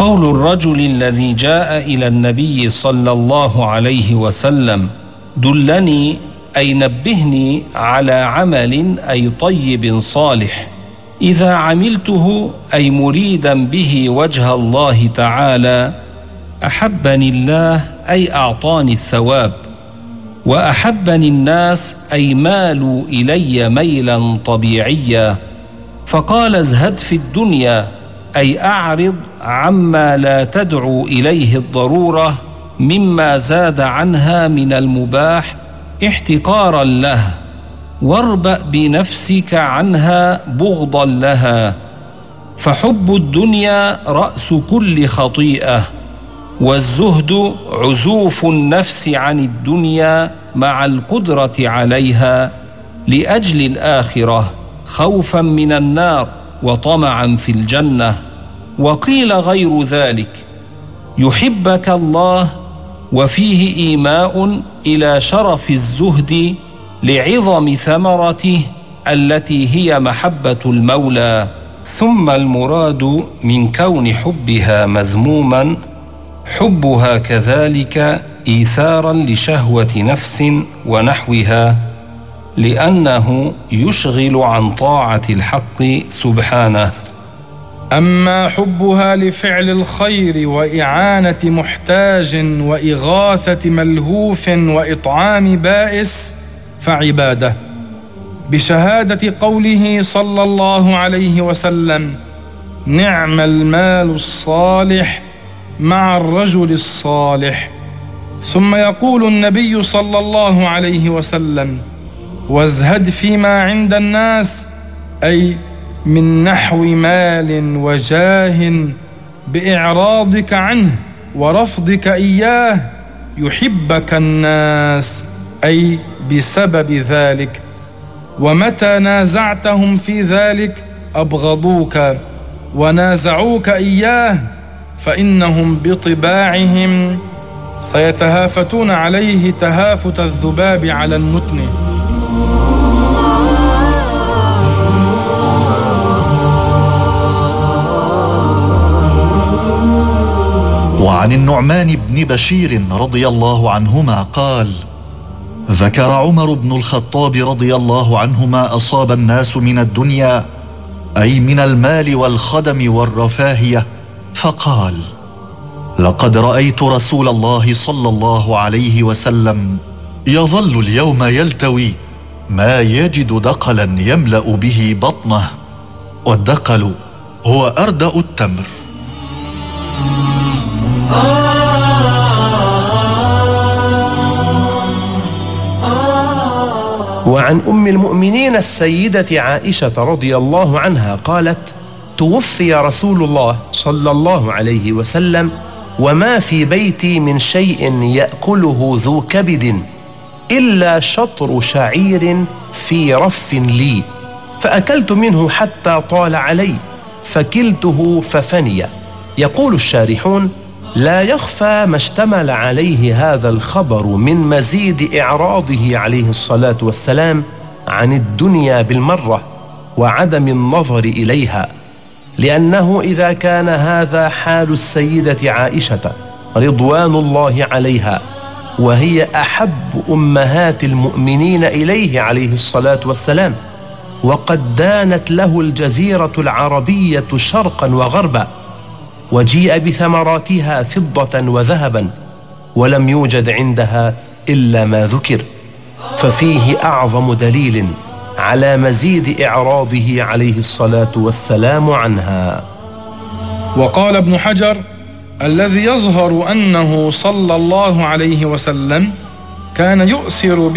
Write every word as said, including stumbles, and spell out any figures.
قول الرجل الذي جاء إلى النبي صلى الله عليه وسلم: دلني أي نبهني على عمل أي طيب صالح إذا عملته أي مريدا به وجه الله تعالى أحبني الله أي أعطاني الثواب، وأحبني الناس أي مالوا إلي ميلا طبيعيا، فقال: ازهد في الدنيا أي أعرض عما لا تدعو إليه الضرورة مما زاد عنها من المباح احتقارا له، واربأ بنفسك عنها بغضا لها، فحب الدنيا رأس كل خطيئة، والزهد عزوف النفس عن الدنيا مع القدرة عليها لأجل الآخرة خوفا من النار وطمعا في الجنة. وقيل غير ذلك: يحبك الله، وفيه إيماء إلى شرف الزهد لعظم ثمرته التي هي محبة المولى. ثم المراد من كون حبها مذموما حبها كذلك إيثارا لشهوة نفس ونحوها، لأنه يشغل عن طاعة الحق سبحانه. أما حبها لفعل الخير وإعانة محتاج وإغاثة ملهوف وإطعام بائس فعبادة، بشهادة قوله صلى الله عليه وسلم: نعم المال الصالح مع الرجل الصالح. ثم يقول النبي صلى الله عليه وسلم: وازهد فيما عند الناس، أي من نحو مال وجاه بإعراضك عنه ورفضك إياه يحبك الناس، أي بسبب ذلك، ومتى نازعتهم في ذلك أبغضوك ونازعوك إياه، فإنهم بطباعهم سيتهافتون عليه تهافت الذباب على النتن. وعن النعمان بن بشير رضي الله عنهما قال: ذكر عمر بن الخطاب رضي الله عنه ما أصاب الناس من الدنيا، أي من المال والخدم والرفاهية، فقال: لقد رأيت رسول الله صلى الله عليه وسلم يظل اليوم يلتوي ما يجد دقلا يملأ به بطنه، والدقل هو أردأ التمر. وعن أم المؤمنين السيدة عائشة رضي الله عنها قالت: توفي رسول الله صلى الله عليه وسلم وما في بيتي من شيء يأكله ذو كبد إلا شطر شعير في رف لي، فأكلت منه حتى طال علي فكلته ففني. يقول الشارحون: لا يخفى ما اشتمل عليه هذا الخبر من مزيد إعراضه عليه الصلاة والسلام عن الدنيا بالمرة وعدم النظر إليها، لأنه إذا كان هذا حال السيدة عائشة رضوان الله عليها، وهي أحب أمهات المؤمنين إليه عليه الصلاة والسلام، وقد دانت له الجزيرة العربية شرقا وغربا، وجيء بثمراتها فضة وذهبا، ولم يوجد عندها إلا ما ذكر، ففيه أعظم دليل على مزيد إعراضه عليه الصلاة والسلام عنها. وقال ابن حجر: الذي يظهر أنه صلى الله عليه وسلم كان يؤثر